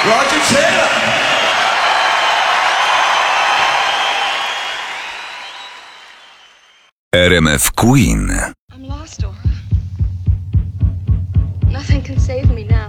Roger Taylor. RMF Queen. I'm lost, Aura. Nothing can save me